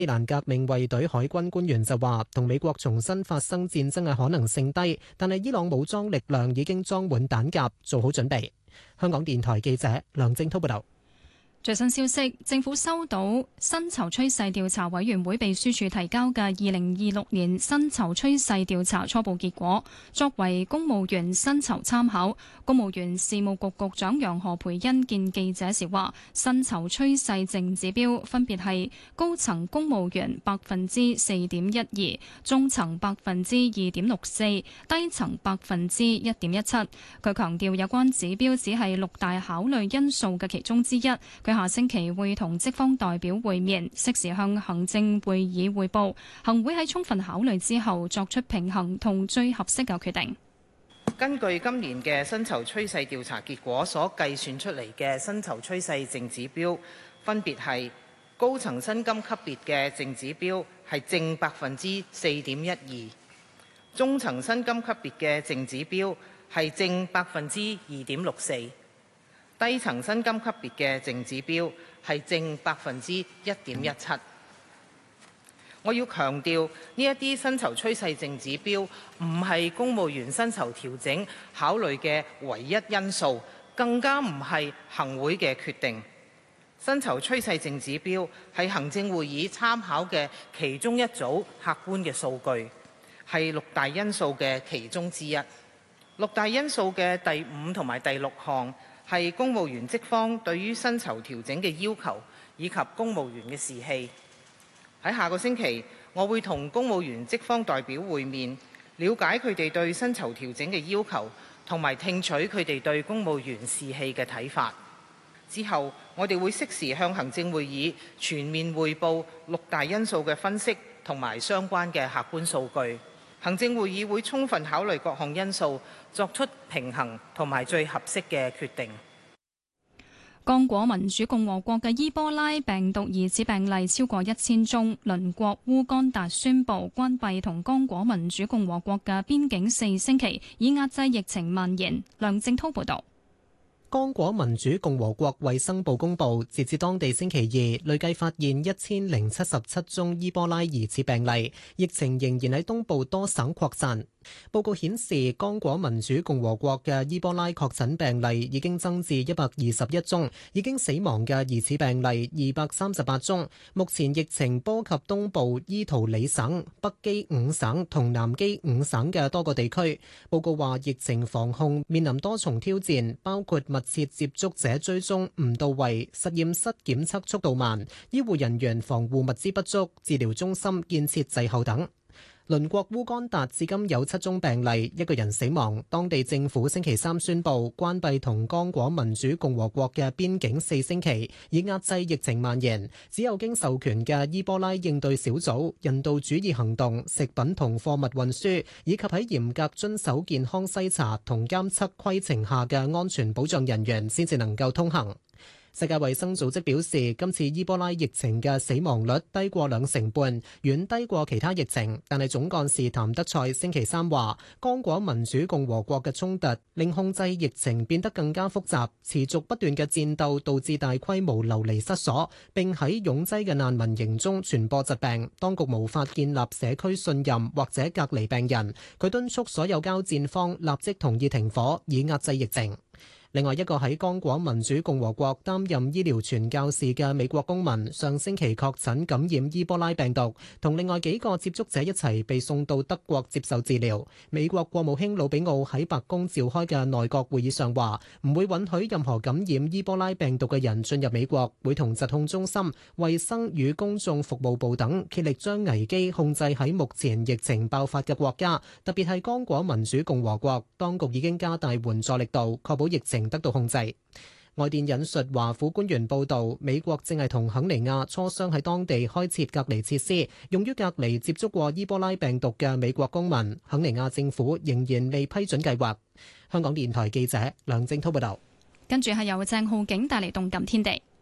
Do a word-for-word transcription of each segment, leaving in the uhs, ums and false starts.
伊蘭革命衛隊海軍官員就話，同美國重新發生戰爭嘅可能性低，但係伊朗武裝力量已經裝滿彈夾，做好準備。香港電台記者梁正滔報道。 最新消息，政府收到薪酬趨勢調查委員會秘書處提交嘅二零二六年薪酬趨勢調查初步結果，作為公務員薪酬參考。公務員事務局局長楊何培恩見記者時話，薪酬趨勢淨指標分別係高層公務員百分之四點一二，中層百分之二點六四，低層百分之一點一七。佢強調有關指標只係六大考慮因素嘅其中之一。下星期會同職方代表會面，適時向行政會議匯報，行會喺充分考慮之後作出平衡同最合適嘅決定。 根據今年嘅薪酬趨勢調查結果所計算出嚟嘅薪酬趨勢淨指標，分別係高層薪金級別嘅淨指標係正百分之四點一二，中層薪金級別嘅淨指標係正百分之二點六四。低層薪金級別嘅淨指標係正百分之一點一七。我要強調呢一啲薪酬趨勢淨指標唔係公務員薪酬調整考慮嘅唯一因素，更加唔係行會嘅決定。薪酬趨勢淨指標係行政會議參考嘅其中一組客觀嘅數據，係六大因素嘅其中之一。六大因素嘅第五同埋第六項係公務員職方對於薪酬調整嘅要求，以及公務員嘅士氣。喺下個星期，我會同公務員職方代表會面，了解佢哋對薪酬調整嘅要求，同埋聽取佢哋對公務員士氣嘅睇法。之後，我哋會適時向行政會議全面匯報六大因素嘅分析同埋相關嘅客觀數據。行政會議會充分考慮各項因素，作出平衡同埋最合適嘅決定。 剛果民主共和國嘅伊波拉病毒疑似病例超過一千宗，鄰國烏干達宣布關閉同剛果民主共和國嘅邊境四星期，以壓制疫情蔓延。梁正滔報導。 剛果民主共和國衛生部公佈，截至當地星期二，累計發現一千零七十七宗伊波拉疑似病例，疫情仍然喺東部多省擴散。報告顯示，剛果民主共和國嘅伊波拉確診病例已經增至一百二十一宗，已經死亡嘅疑似病例二百三十八宗。目前疫情波及東部伊圖里省、北基五省同南基五省嘅多個地區。報告話，疫情防控面臨多重挑戰，包括密切接觸者追蹤唔到位、實驗室檢測速度慢、醫護人員防護物資不足、治療中心建設滯後等。鄰國烏干達至今有七宗病例，一個人死亡。當地政府星期三宣布關閉同剛果民主共和國嘅邊境四星期，以壓制疫情蔓延。只有經授權嘅伊波拉應對小組、人道主義行動、食品同貨物運輸，以及喺嚴格遵守健康篩查同監測規程下嘅安全保障人員，先至能夠通行。世界衛生組織表示，今次伊波拉疫情嘅死亡率低過兩成半，遠低過其他疫情。但係總幹事譚德塞星期三話，剛果民主共和國嘅衝突令控制疫情變得更加複雜，持續不斷嘅戰鬥導致大規模流離失所，並喺擁擠嘅難民營中傳播疾病。當局無法建立社區信任或者隔離病人。佢敦促所有交戰方立即同意停火，以壓制疫情。另外一個喺剛果民主共和國擔任醫療傳教士嘅美國公民，上星期確診感染伊波拉病毒，同另外幾個接觸者一齊被送到德國接受治療。美國國務卿魯比奧喺白宮召開嘅內閣會議上話，唔會允許任何感染伊波拉病毒嘅人進入美國，會同疾控中心、衛生與公眾服務部等竭力將危機控制喺目前疫情爆發嘅國家，特別係剛果民主共和國。當局已經加大援助力度，確保疫情得到控制。外電引述華府官員報道，美國正係同肯尼亞磋商喺當地開設隔離設施，用於隔離接觸過伊波拉病毒嘅美國公民。肯尼亞政府仍然未批准計劃。香港電台記者梁正濤報道。 跟住係由鄭浩景帶嚟動感天地。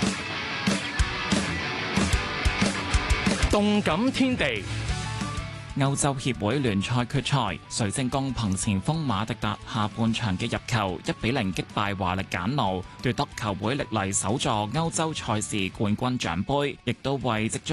動感天地。 歐洲協會聯賽決賽，水晶宮憑前鋒馬迪達下半場嘅入球一比零擊敗華力簡奴，奪得球會歷嚟首座歐洲賽事冠軍獎盃，亦都為即將